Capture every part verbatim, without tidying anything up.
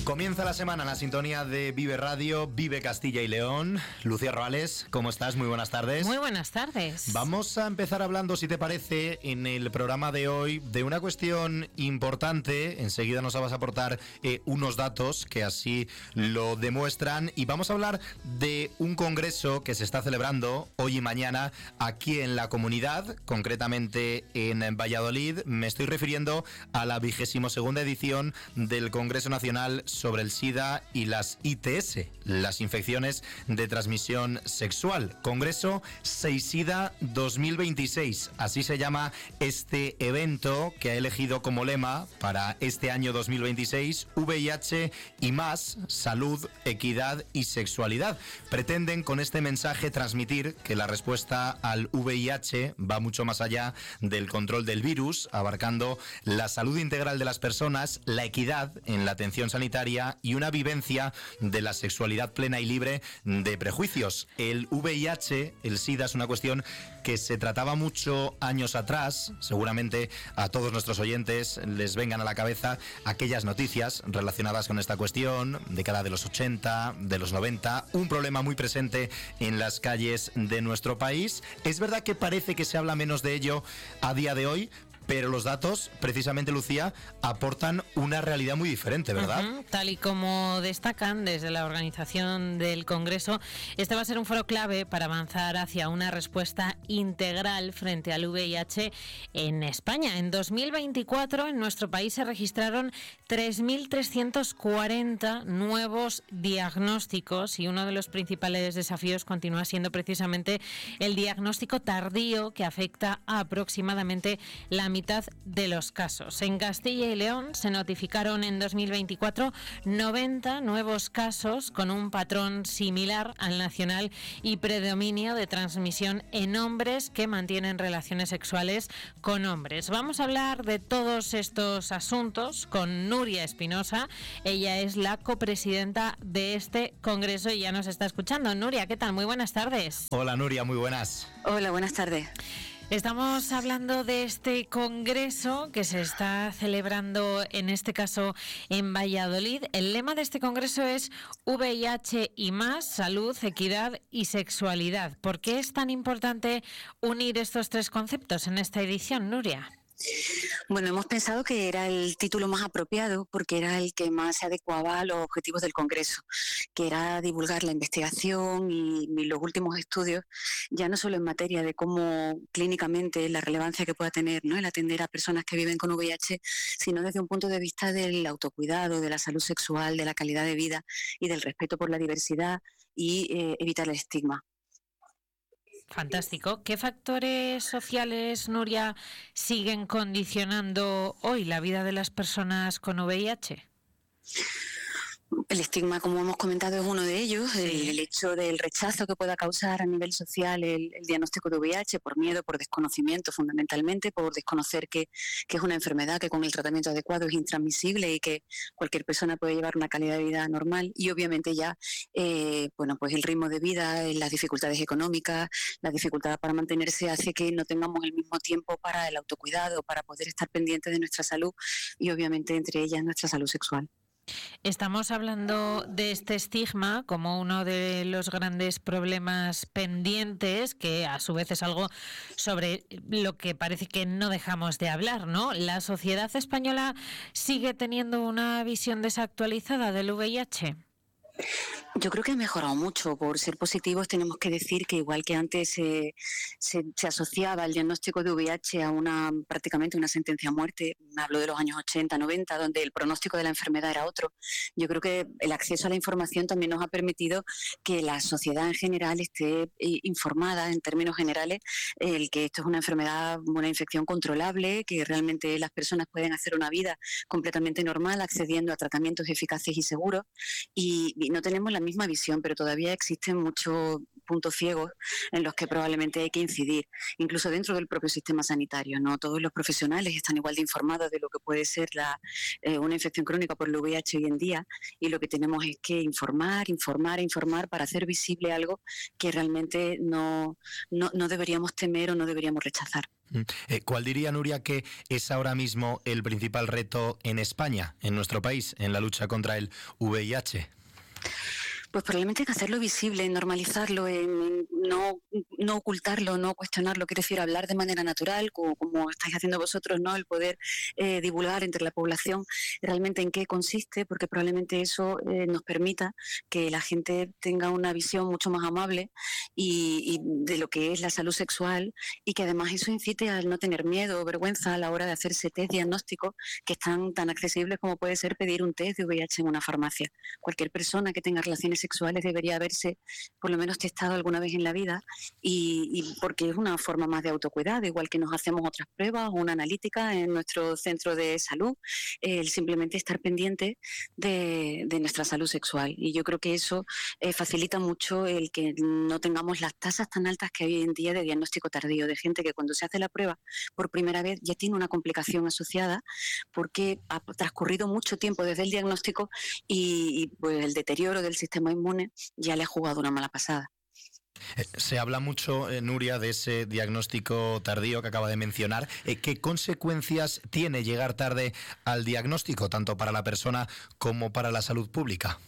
Comienza la semana en la sintonía de Vive Radio, Vive Castilla y León. Lucía Roales, ¿cómo estás? Muy buenas tardes. Muy buenas tardes. Vamos a empezar hablando, si te parece, en el programa de hoy de una cuestión importante. Enseguida nos vas a aportar eh, unos datos que así lo demuestran. Y vamos a hablar de un congreso que se está celebrando hoy y mañana aquí en la comunidad, concretamente en Valladolid. Me estoy refiriendo a la vigésimo segunda edición del Congreso Nacional sobre el SIDA y las I T S, las infecciones de transmisión sexual. Congreso seis SIDA dos mil veintiséis, así se llama este evento que ha elegido como lema para este año dos mil veintiséis V I H y más, salud, equidad y sexualidad. Pretenden con este mensaje transmitir que la respuesta al V I H va mucho más allá del control del virus, abarcando la salud integral de las personas, la equidad en la atención sanitaria y una vivencia de la sexualidad plena y libre de prejuicios. El V I H, el SIDA, es una cuestión que se trataba mucho años atrás. Seguramente a todos nuestros oyentes les vengan a la cabeza aquellas noticias relacionadas con esta cuestión, década de los ochenta, de los noventa, un problema muy presente en las calles de nuestro país. Es verdad que parece que se habla menos de ello a día de hoy, pero los datos, precisamente, Lucía, aportan una realidad muy diferente, ¿verdad? Uh-huh. Tal y como destacan desde la organización del Congreso, este va a ser un foro clave para avanzar hacia una respuesta integral frente al V I H en España. En dos mil veinticuatro, en nuestro país se registraron tres mil trescientos cuarenta nuevos diagnósticos y uno de los principales desafíos continúa siendo precisamente el diagnóstico tardío, que afecta a aproximadamente la mitad mitad de los casos. En Castilla y León se notificaron en dos mil veinticuatro noventa nuevos casos con un patrón similar al nacional y predominio de transmisión en hombres que mantienen relaciones sexuales con hombres. Vamos a hablar de todos estos asuntos con Nuria Espinosa. Ella es la copresidenta de este congreso y ya nos está escuchando. Nuria, ¿qué tal? Muy buenas tardes. Hola, Nuria, muy buenas. Hola, buenas tardes. Estamos hablando de este congreso que se está celebrando, en este caso, en Valladolid. El lema de este congreso es V I H y más, salud, equidad y sexualidad. ¿Por qué es tan importante unir estos tres conceptos en esta edición, Nuria? Bueno, hemos pensado que era el título más apropiado porque era el que más se adecuaba a los objetivos del Congreso, que era divulgar la investigación y, y los últimos estudios, ya no solo en materia de cómo clínicamente la relevancia que pueda tener, ¿no?, el atender a personas que viven con V I H, sino desde un punto de vista del autocuidado, de la salud sexual, de la calidad de vida y del respeto por la diversidad y eh, evitar el estigma. Fantástico. ¿Qué factores sociales, Nuria, siguen condicionando hoy la vida de las personas con V I H? El estigma, como hemos comentado, es uno de ellos. Sí. El, el hecho del rechazo que pueda causar a nivel social el, el diagnóstico de V I H por miedo, por desconocimiento fundamentalmente, por desconocer que, que es una enfermedad que con el tratamiento adecuado es intransmisible y que cualquier persona puede llevar una calidad de vida normal. Y obviamente ya, eh, bueno, pues el ritmo de vida, las dificultades económicas, la dificultad para mantenerse hace que no tengamos el mismo tiempo para el autocuidado, para poder estar pendientes de nuestra salud y obviamente entre ellas nuestra salud sexual. Estamos hablando de este estigma como uno de los grandes problemas pendientes, que a su vez es algo sobre lo que parece que no dejamos de hablar, ¿no? ¿La sociedad española sigue teniendo una visión desactualizada del V I H? Yo creo que ha mejorado mucho. Por ser positivos tenemos que decir que igual que antes eh, se, se asociaba el diagnóstico de V I H a una prácticamente una sentencia a muerte, hablo de los años ochenta, noventa, donde el pronóstico de la enfermedad era otro. Yo creo que el acceso a la información también nos ha permitido que la sociedad en general esté informada en términos generales, el que esto es una enfermedad, una infección controlable, que realmente las personas pueden hacer una vida completamente normal accediendo a tratamientos eficaces y seguros, y, y no tenemos la misma visión, pero todavía existen muchos puntos ciegos en los que probablemente hay que incidir, incluso dentro del propio sistema sanitario. No todos los profesionales están igual de informados de lo que puede ser la, eh, una infección crónica por el V I H hoy en día, y lo que tenemos es que informar, informar, informar para hacer visible algo que realmente no, no, no deberíamos temer o no deberíamos rechazar. Eh, ¿Cuál diría, Nuria, que es ahora mismo el principal reto en España, en nuestro país, en la lucha contra el V I H? Pues probablemente en hacerlo visible, en normalizarlo, en no, no ocultarlo, no cuestionarlo. Quiero decir, hablar de manera natural, como, como estáis haciendo vosotros, ¿no? El poder eh, divulgar entre la población realmente en qué consiste, porque probablemente eso eh, nos permita que la gente tenga una visión mucho más amable y, y de lo que es la salud sexual, y que además eso incite al no tener miedo o vergüenza a la hora de hacerse test diagnósticos que están tan accesibles como puede ser pedir un test de V I H en una farmacia. Cualquier persona que tenga relaciones sexuales debería haberse por lo menos testado alguna vez en la vida, y, y porque es una forma más de autocuidado, igual que nos hacemos otras pruebas o una analítica en nuestro centro de salud, el simplemente estar pendiente de, de nuestra salud sexual. Y yo creo que eso eh, facilita mucho el que no tengamos las tasas tan altas que hay hoy en día de diagnóstico tardío, de gente que cuando se hace la prueba por primera vez ya tiene una complicación asociada porque ha transcurrido mucho tiempo desde el diagnóstico y, y pues el deterioro del sistema inmune ya le ha jugado una mala pasada. Se habla mucho, eh, Nuria, de ese diagnóstico tardío que acaba de mencionar. Eh, ¿Qué consecuencias tiene llegar tarde al diagnóstico, tanto para la persona como para la salud pública?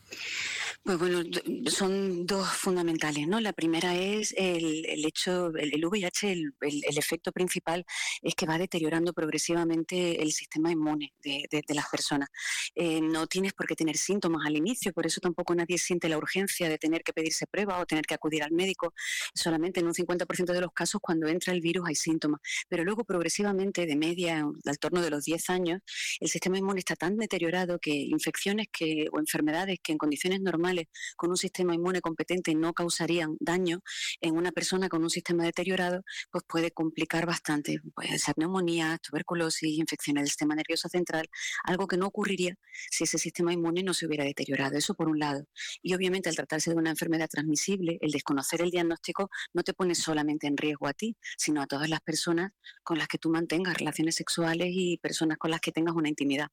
Pues bueno, son dos fundamentales, ¿no? La primera es el, el hecho, el, el V I H, el, el, el efecto principal es que va deteriorando progresivamente el sistema inmune de, de, de las personas. Eh, no tienes por qué tener síntomas al inicio, por eso tampoco nadie siente la urgencia de tener que pedirse pruebas o tener que acudir al médico. Solamente en un cincuenta por ciento de los casos, cuando entra el virus, hay síntomas. Pero luego, progresivamente, de media, al torno de los diez años, el sistema inmune está tan deteriorado que infecciones que, o enfermedades que en condiciones normales con un sistema inmune competente no causarían daño, en una persona con un sistema deteriorado pues puede complicar bastante. Puede ser neumonía, tuberculosis, infecciones del sistema nervioso central, algo que no ocurriría si ese sistema inmune no se hubiera deteriorado. Eso por un lado. Y obviamente, al tratarse de una enfermedad transmisible, el desconocer el diagnóstico no te pone solamente en riesgo a ti, sino a todas las personas con las que tú mantengas relaciones sexuales y personas con las que tengas una intimidad.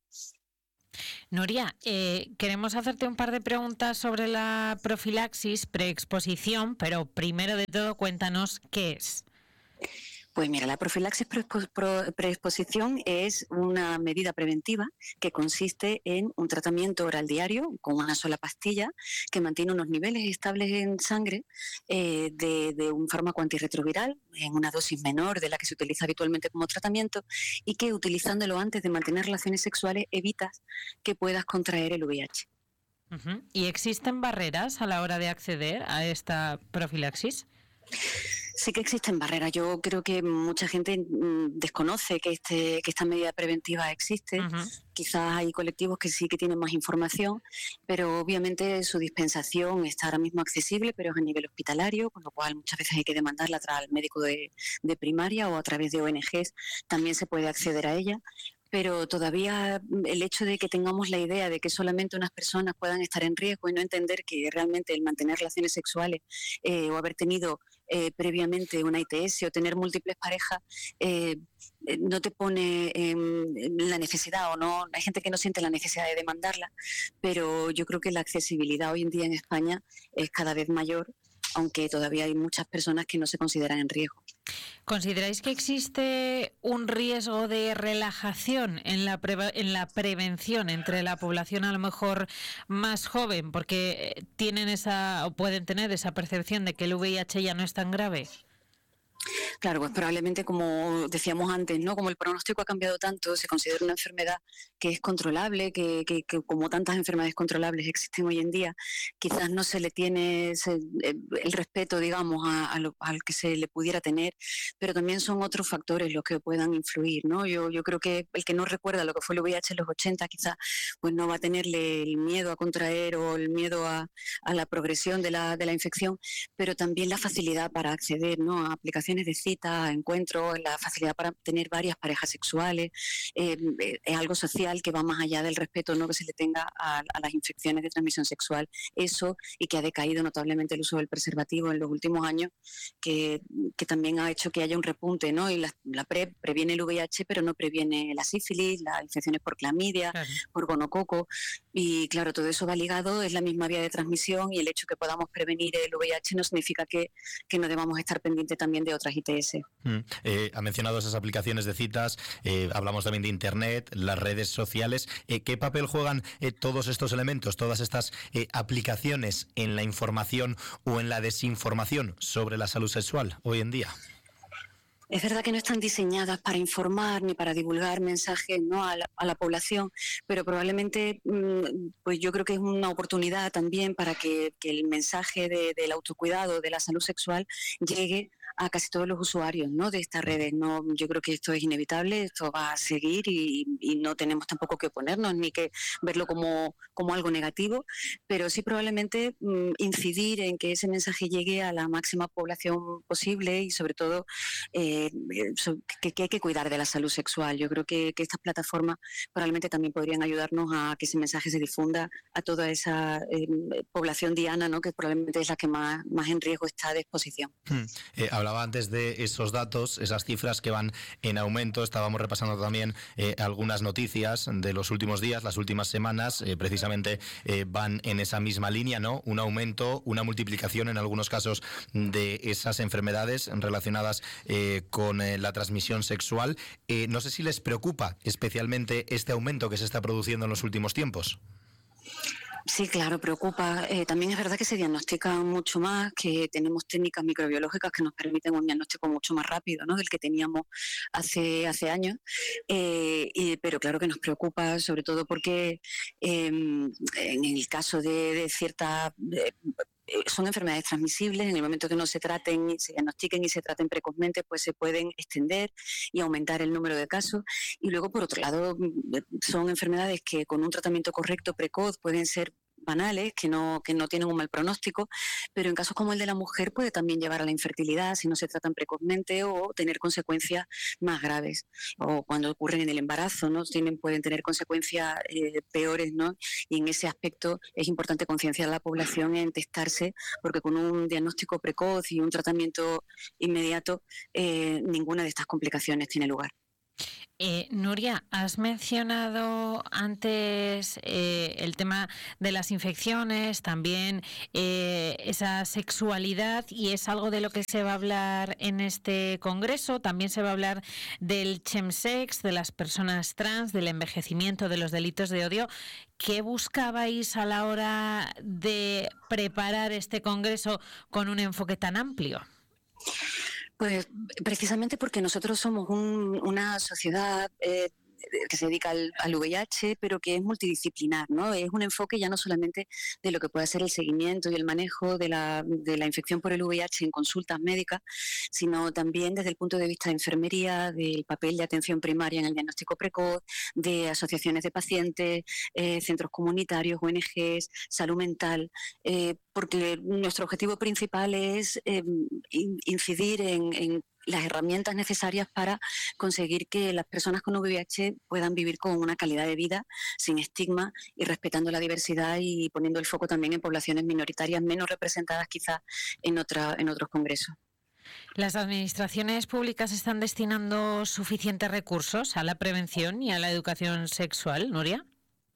Nuria, eh, queremos hacerte un par de preguntas sobre la profilaxis preexposición, pero primero de todo cuéntanos qué es. Pues mira, la profilaxis preexposición es una medida preventiva que consiste en un tratamiento oral diario con una sola pastilla que mantiene unos niveles estables en sangre eh, de, de un fármaco antirretroviral en una dosis menor de la que se utiliza habitualmente como tratamiento, y que utilizándolo antes de mantener relaciones sexuales evitas que puedas contraer el V I H. Uh-huh. ¿Y existen barreras a la hora de acceder a esta profilaxis? Sí que existen barreras. Yo creo que mucha gente mmm, desconoce que este que esta medida preventiva existe. Uh-huh. Quizás hay colectivos que sí que tienen más información, pero obviamente su dispensación está ahora mismo accesible, pero es a nivel hospitalario, con lo cual muchas veces hay que demandarla al médico de, de primaria, o a través de O N Ges también se puede acceder a ella. Pero todavía el hecho de que tengamos la idea de que solamente unas personas puedan estar en riesgo y no entender que realmente el mantener relaciones sexuales eh, o haber tenido eh, previamente una I T S o tener múltiples parejas eh, no te pone en la necesidad, o no, hay gente que no siente la necesidad de demandarla, pero yo creo que la accesibilidad hoy en día en España es cada vez mayor, aunque todavía hay muchas personas que no se consideran en riesgo. ¿Consideráis que existe un riesgo de relajación en la, pre- en la prevención entre la población a lo mejor más joven, porque tienen esa o pueden tener esa percepción de que el V I H ya no es tan grave? Claro, pues probablemente, como decíamos antes, ¿no? Como el pronóstico ha cambiado tanto, se considera una enfermedad que es controlable, que, que, que como tantas enfermedades controlables existen hoy en día, quizás no se le tiene ese, el respeto, digamos, a, a lo, al que se le pudiera tener, pero también son otros factores los que puedan influir, ¿no? Yo, yo creo que el que no recuerda lo que fue el V I H en los ochenta, quizás pues no va a tenerle el miedo a contraer o el miedo a, a la progresión de la, de la infección, pero también la facilidad para acceder, ¿no?, a aplicaciones de citas, a encuentros, la facilidad para tener varias parejas sexuales. Eh, es algo social que va más allá del respeto, ¿no?, que se le tenga a, a las infecciones de transmisión sexual. Eso, y que ha decaído notablemente el uso del preservativo en los últimos años, que, que también ha hecho que haya un repunte, ¿no? Y la, la PrEP previene el V I H, pero no previene la sífilis, las infecciones por clamidia, claro, por gonococo. Y claro, todo eso va ligado, es la misma vía de transmisión, y el hecho que podamos prevenir el V I H no significa que, que no debamos estar pendientes también de otras I T S. Mm, eh, ha mencionado esas aplicaciones de citas, eh, hablamos también de Internet, las redes sociales. Eh, ¿Qué papel juegan eh, todos estos elementos, todas estas eh, aplicaciones en la información o en la desinformación sobre la salud sexual hoy en día? Es verdad que no están diseñadas para informar ni para divulgar mensajes, ¿no?, a la, a la población, pero probablemente pues yo creo que es una oportunidad también para que, que el mensaje de, del autocuidado, de la salud sexual, llegue a casi todos los usuarios, ¿no?, de estas redes. No, yo creo que esto es inevitable, esto va a seguir, y, y no tenemos tampoco que oponernos ni que verlo como, como algo negativo, pero sí probablemente mmm, incidir en que ese mensaje llegue a la máxima población posible, y sobre todo eh, que, que hay que cuidar de la salud sexual. Yo creo que, que estas plataformas probablemente también podrían ayudarnos a que ese mensaje se difunda a toda esa eh, población diana, ¿no?, que probablemente es la que más, más en riesgo está de exposición. Hmm. Eh, Hablaba antes de esos datos, esas cifras que van en aumento. Estábamos repasando también eh, algunas noticias de los últimos días, las últimas semanas, eh, precisamente eh, van en esa misma línea, ¿no? Un aumento, una multiplicación en algunos casos de esas enfermedades relacionadas eh, con eh, la transmisión sexual. Eh, no sé si les preocupa especialmente este aumento que se está produciendo en los últimos tiempos. Sí, claro, preocupa. Eh, también es verdad que se diagnostican mucho más, que tenemos técnicas microbiológicas que nos permiten un diagnóstico mucho más rápido, ¿no?, del que teníamos hace, hace años. Eh, y, pero claro que nos preocupa, sobre todo porque eh, en el caso de, de ciertas... De, son enfermedades transmisibles. En el momento que no se traten, se diagnostiquen y se traten precozmente, pues se pueden extender y aumentar el número de casos. Y luego, por otro lado, son enfermedades que con un tratamiento correcto, precoz, pueden ser banales, que no, que no tienen un mal pronóstico, pero en casos como el de la mujer puede también llevar a la infertilidad si no se tratan precozmente, o tener consecuencias más graves, o cuando ocurren en el embarazo, ¿no?, tienen, pueden tener consecuencias eh, peores, ¿no? Y en ese aspecto es importante concienciar a la población en testarse, porque con un diagnóstico precoz y un tratamiento inmediato, eh, ninguna de estas complicaciones tiene lugar. Eh, Nuria, has mencionado antes eh, el tema de las infecciones, también eh, esa sexualidad, y es algo de lo que se va a hablar en este congreso. También se va a hablar del chemsex, de las personas trans, del envejecimiento, de los delitos de odio. ¿Qué buscabais a la hora de preparar este congreso con un enfoque tan amplio? Pues precisamente porque nosotros somos un, una sociedad eh, que se dedica al, al V I H, pero que es multidisciplinar, ¿no? Es un enfoque ya no solamente de lo que puede ser el seguimiento y el manejo de la, de la infección por el V I H en consultas médicas, sino también desde el punto de vista de enfermería, del papel de atención primaria en el diagnóstico precoz, de asociaciones de pacientes, eh, centros comunitarios, O N Ges, salud mental, eh, porque nuestro objetivo principal es eh, incidir en, en las herramientas necesarias para conseguir que las personas con V I H puedan vivir con una calidad de vida sin estigma y respetando la diversidad, y poniendo el foco también en poblaciones minoritarias menos representadas quizás en, otra, en otros congresos. ¿Las administraciones públicas están destinando suficientes recursos a la prevención y a la educación sexual, Nuria?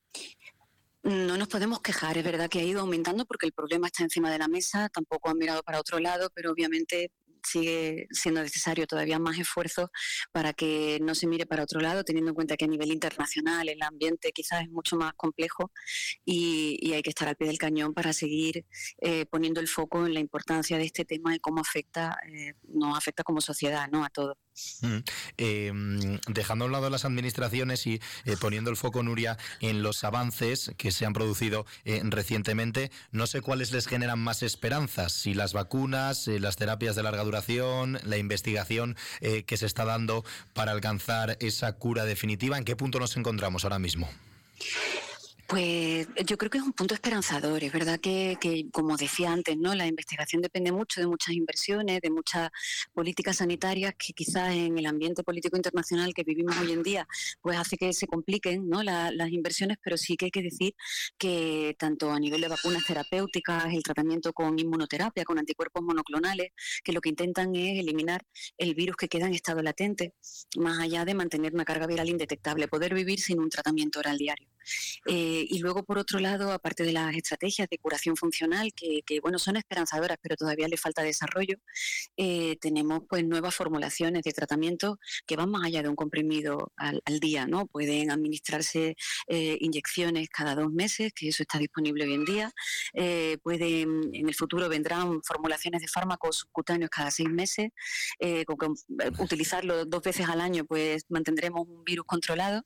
No nos podemos quejar, es verdad que ha ido aumentando porque el problema está encima de la mesa, tampoco han mirado para otro lado, pero obviamente sigue siendo necesario todavía más esfuerzo para que no se mire para otro lado, teniendo en cuenta que a nivel internacional el ambiente quizás es mucho más complejo, y, y hay que estar al pie del cañón para seguir eh, poniendo el foco en la importancia de este tema y cómo afecta, eh, nos afecta como sociedad, ¿no?, a todos. Mm. Eh, dejando a un lado las administraciones y eh, poniendo el foco, Nuria, en los avances que se han producido eh, recientemente, no sé cuáles les generan más esperanzas, si las vacunas, eh, las terapias de larga duración, la investigación eh, que se está dando para alcanzar esa cura definitiva. ¿En qué punto nos encontramos ahora mismo? Pues yo creo que es un punto esperanzador. Es verdad que, que, como decía antes, ¿no? La investigación depende mucho de muchas inversiones, de muchas políticas sanitarias que quizás en el ambiente político internacional que vivimos hoy en día, pues hace que se compliquen, ¿no? La, las inversiones, pero sí que hay que decir que tanto a nivel de vacunas terapéuticas, el tratamiento con inmunoterapia, con anticuerpos monoclonales, que lo que intentan es eliminar el virus que queda en estado latente, más allá de mantener una carga viral indetectable, poder vivir sin un tratamiento oral diario. Eh, y luego, por otro lado, aparte de las estrategias de curación funcional, que, que bueno, son esperanzadoras, pero todavía le falta desarrollo, eh, tenemos pues nuevas formulaciones de tratamiento que van más allá de un comprimido al, al día, ¿no? Pueden administrarse eh, inyecciones cada dos meses, que eso está disponible hoy en día. Eh, pueden, en el futuro vendrán formulaciones de fármacos subcutáneos cada seis meses. Eh, con, con utilizarlo dos veces al año, pues mantendremos un virus controlado.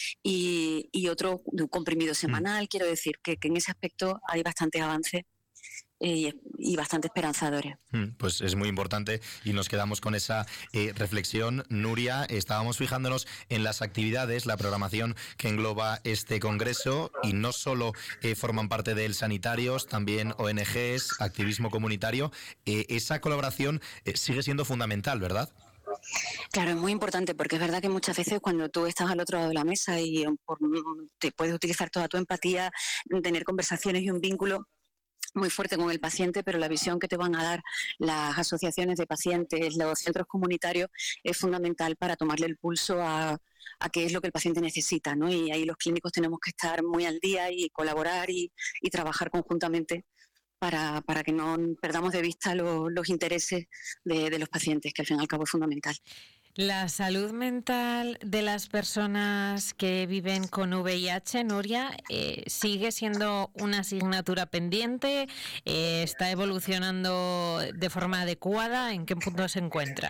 Y, y otro comprimido semanal. Mm. Quiero decir que, que en ese aspecto hay bastantes avances eh, y bastante esperanzadores. Mm, pues es muy importante y nos quedamos con esa eh, reflexión. Nuria, estábamos fijándonos en las actividades, la programación que engloba este congreso, y no solo eh, forman parte de él sanitarios, también O N Ges, activismo comunitario. Eh, esa colaboración eh, sigue siendo fundamental, ¿verdad? Claro, es muy importante, porque es verdad que muchas veces cuando tú estás al otro lado de la mesa y por, te puedes utilizar toda tu empatía, tener conversaciones y un vínculo muy fuerte con el paciente, pero la visión que te van a dar las asociaciones de pacientes, los centros comunitarios, es fundamental para tomarle el pulso a, a qué es lo que el paciente necesita, ¿no? Y ahí los clínicos tenemos que estar muy al día y colaborar y, y trabajar conjuntamente Para, para que no perdamos de vista lo, los intereses de, de los pacientes, que al fin y al cabo es fundamental. La salud mental de las personas que viven con V I H, Nuria, eh, ¿sigue siendo una asignatura pendiente? Eh, ¿Está evolucionando de forma adecuada? ¿En qué punto se encuentra?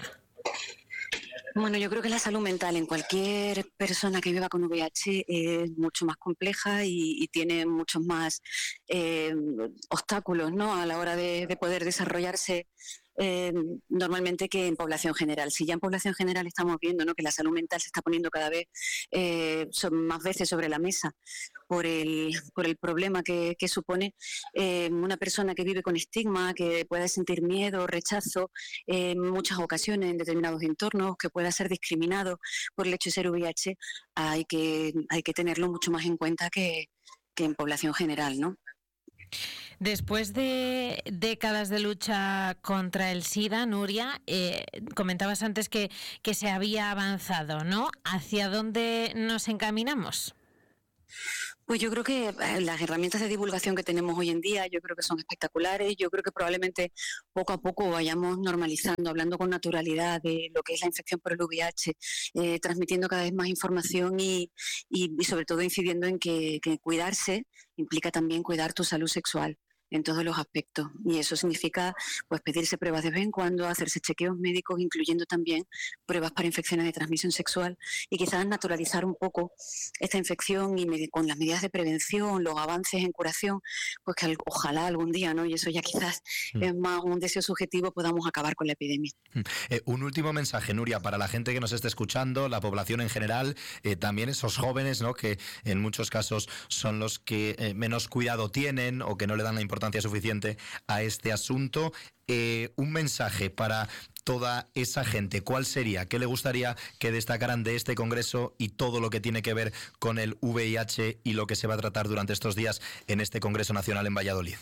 Bueno, yo creo que la salud mental en cualquier persona que viva con V I H es mucho más compleja y, y tiene muchos más eh, obstáculos, ¿no?, a la hora de, de poder desarrollarse eh, normalmente que en población general. Si ya en población general estamos viendo, ¿no?, que la salud mental se está poniendo cada vez eh, son más veces sobre la mesa por el, por el problema que, que supone eh, una persona que vive con estigma, que pueda sentir miedo, rechazo eh, en muchas ocasiones en determinados entornos, que pueda ser discriminado por el hecho de ser V I H, hay que, hay que tenerlo mucho más en cuenta que, que en población general, ¿no? Después de décadas de lucha contra el SIDA, Nuria, eh, comentabas antes que, que se había avanzado, ¿no? ¿Hacia dónde nos encaminamos? Pues yo creo que las herramientas de divulgación que tenemos hoy en día, yo creo que son espectaculares. Yo creo que probablemente poco a poco vayamos normalizando, hablando con naturalidad de lo que es la infección por el V I H, eh, transmitiendo cada vez más información y, y, y sobre todo incidiendo en que, que cuidarse implica también cuidar tu salud sexual en todos los aspectos, y eso significa pues pedirse pruebas de vez en cuando, hacerse chequeos médicos, incluyendo también pruebas para infecciones de transmisión sexual, y quizás naturalizar un poco esta infección y med- con las medidas de prevención, los avances en curación, pues que al- ojalá algún día, ¿no?, y eso ya quizás mm. es más un deseo subjetivo, podamos acabar con la epidemia. Eh, un último mensaje, Nuria, para la gente que nos esté escuchando, la población en general, eh, también esos jóvenes, ¿no?, que en muchos casos son los que eh, menos cuidado tienen o que no le dan la importancia importancia suficiente a este asunto. Eh, un mensaje para toda esa gente, ¿cuál sería? ¿Qué le gustaría que destacaran de este congreso y todo lo que tiene que ver con el V I H y lo que se va a tratar durante estos días en este Congreso Nacional en Valladolid?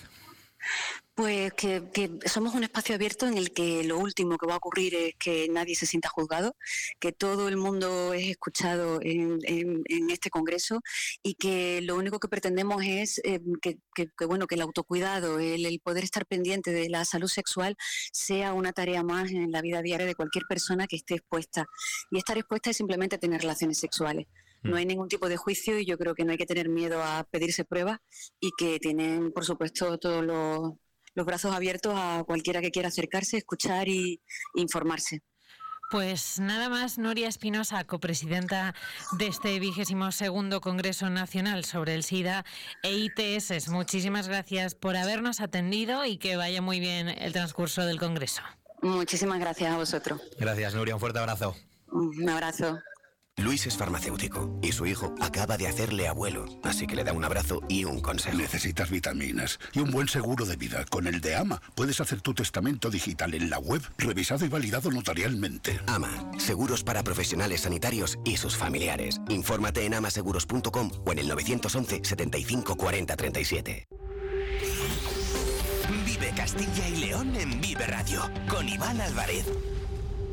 Pues que, que somos un espacio abierto en el que lo último que va a ocurrir es que nadie se sienta juzgado, que todo el mundo es escuchado en, en, en este congreso, y que lo único que pretendemos es eh, que, que, que, bueno, que el autocuidado, el, el poder estar pendiente de la salud sexual sea una tarea más en la vida diaria de cualquier persona que esté expuesta. Y estar expuesta es simplemente tener relaciones sexuales. No hay ningún tipo de juicio y yo creo que no hay que tener miedo a pedirse pruebas, y que tienen, por supuesto, todos los, los brazos abiertos a cualquiera que quiera acercarse, escuchar y informarse. Pues nada más, Nuria Espinosa, copresidenta de este vigésimo segundo Congreso Nacional sobre el SIDA e I T S. Muchísimas gracias por habernos atendido y que vaya muy bien el transcurso del Congreso. Muchísimas gracias a vosotros. Gracias, Nuria. Un fuerte abrazo. Un abrazo. Luis es farmacéutico y su hijo acaba de hacerle abuelo, así que le da un abrazo y un consejo. Necesitas vitaminas y un buen seguro de vida. Con el de AMA puedes hacer tu testamento digital en la web, revisado y validado notarialmente. AMA, seguros para profesionales sanitarios y sus familiares. Infórmate en amaseguros punto com o en el nueve once, setenta y cinco, cuarenta, treinta y siete. Vive Castilla y León en Vive Radio, con Iván Álvarez.